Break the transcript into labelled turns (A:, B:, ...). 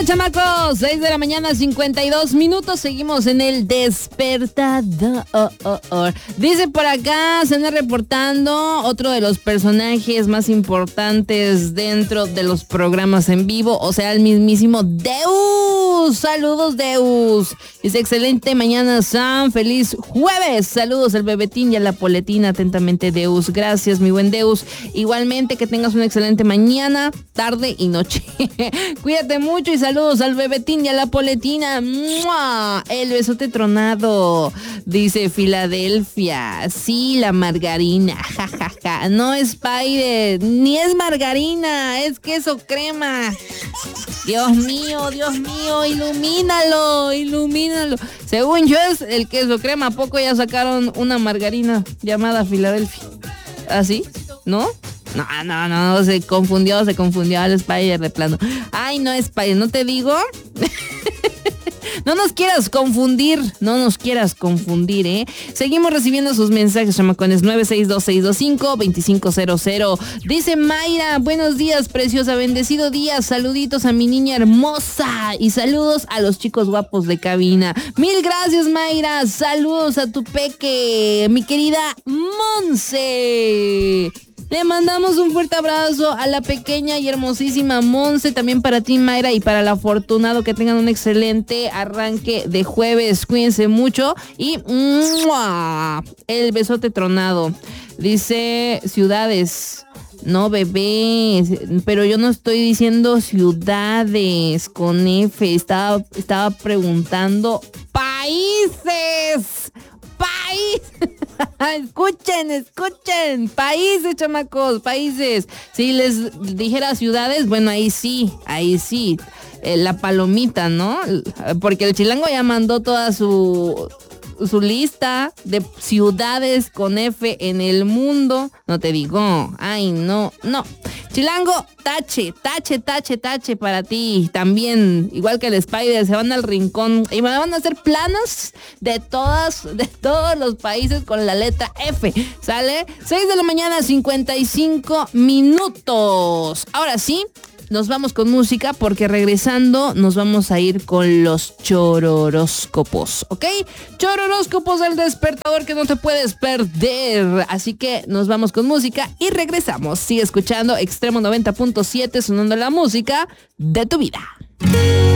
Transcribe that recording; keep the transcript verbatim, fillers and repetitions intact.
A: chamacos, seis de la mañana, cincuenta y dos minutos, seguimos en el despertador. Dice por acá, se anda reportando otro de los personajes más importantes dentro de los programas en vivo, o sea, el mismísimo Deus. Saludos, Deus. Dice, excelente mañana, Sam, feliz jueves. Saludos al Bebetín y a la Poletina, atentamente, Deus. Gracias, mi buen Deus. Igualmente, que tengas una excelente mañana, tarde y noche. Cuídate mucho y saludos al Bebetín y a la Poletina. ¡Mua! El besote tronado, dice Filadelfia. Sí, la margarina. Ja, ja, ja. No es paire, ni es margarina, es queso crema. Dios mío, Dios mío, ilumínalo, ilumínalo. Según yo es el queso crema, ¿a poco ya sacaron una margarina llamada Filadelfia? ¿Así? ¿No? No, no, no, se confundió, se confundió al Spider de plano. Ay, no, Spider, ¿no te digo? No nos quieras confundir, no nos quieras confundir, ¿eh? Seguimos recibiendo sus mensajes, chamacones. nueve seis dos seis dos cinco dos cinco cero cero. Dice Mayra, buenos días, preciosa, bendecido día. Saluditos a mi niña hermosa y saludos a los chicos guapos de cabina. Mil gracias, Mayra. Saludos a tu peque, mi querida Monse. Le mandamos un fuerte abrazo a la pequeña y hermosísima Monse, también para ti, Mayra, y para el afortunado, que tengan un excelente arranque de jueves. Cuídense mucho y ¡mua! El besote tronado. Dice ciudades. No, bebé, pero yo no estoy diciendo ciudades con F, estaba, estaba preguntando países. País, escuchen, escuchen, países, chamacos, países. Si les dijera ciudades, bueno, ahí sí, ahí sí, eh, la palomita, ¿no? Porque el chilango ya mandó toda su, su lista de ciudades con F en el mundo. No te digo, ay, no, no. Chilango, tache, tache, tache, tache para ti. También, igual que el Spider, se van al rincón y me van a hacer planos de todas, de todos los países con la letra F. ¿Sale? seis de la mañana, cincuenta y cinco minutos. Ahora sí, nos vamos con música porque regresando nos vamos a ir con los chororóscopos, ¿ok? Chororóscopos del despertador que no te puedes perder. Así que nos vamos con música y regresamos. Sigue escuchando Extremo noventa punto siete, sonando la música de tu vida.